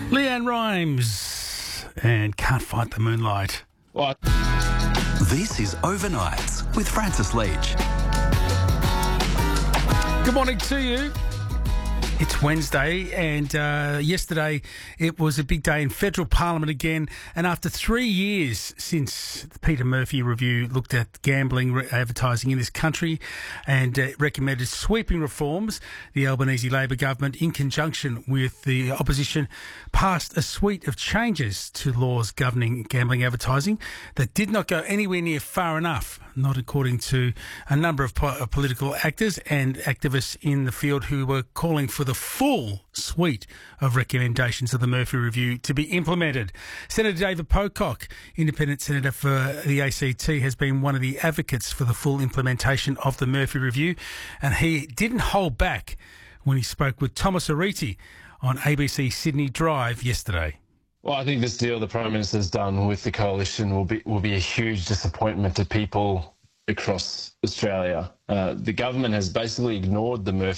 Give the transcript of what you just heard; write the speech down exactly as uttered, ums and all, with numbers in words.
Leanne Rhymes and Can't Fight the Moonlight. What? This is Overnights with Francis Leach. Good morning to you. It's Wednesday, and uh, yesterday it was a big day in federal parliament again. And after three years since the Peter Murphy review looked at gambling re- advertising in this country and uh, recommended sweeping reforms, the Albanese Labor government, in conjunction with the opposition, passed a suite of changes to laws governing gambling advertising that did not go anywhere near far enough, not according to a number of po- political actors and activists in the field who were calling for the full suite of recommendations of the Murphy Review to be implemented. Senator David Pocock, independent senator for the A C T, has been one of the advocates for the full implementation of the Murphy Review, and he didn't hold back when he spoke with Thomas Ariti on A B C Sydney Drive yesterday. Well, I think this deal the Prime Minister's done with the coalition will be will be a huge disappointment to people across Australia. Uh, the government has basically ignored the Murphy